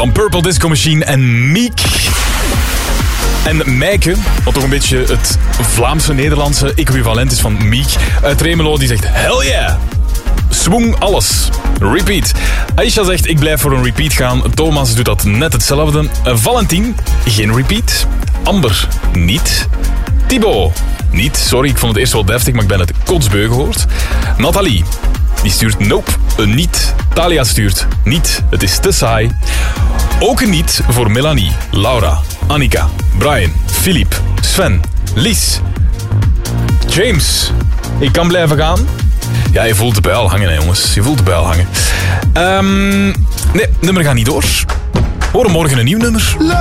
van Purple Disco Machine en Meek. En Meike, wat toch een beetje het Vlaamse-Nederlandse equivalent is van Meek, uit Remelo, die zegt hell yeah. Swung alles. Repeat. Aisha zegt ik blijf voor een repeat gaan. Thomas doet dat net hetzelfde. Valentin, geen repeat. Amber, niet. Thibaut, niet. Sorry, ik vond het eerst wel deftig, maar ik ben het kotsbeu gehoord. Nathalie, die stuurt nope, een niet. Talia stuurt niet, het is te saai. Ook een niet voor Melanie, Laura, Annika, Brian, Philippe, Sven, Lies, James. Ik kan blijven gaan. Ja, je voelt de buil hangen, hè, jongens. Je voelt de buil hangen. Nee, nummer gaat niet door. Horen morgen een nieuw nummer.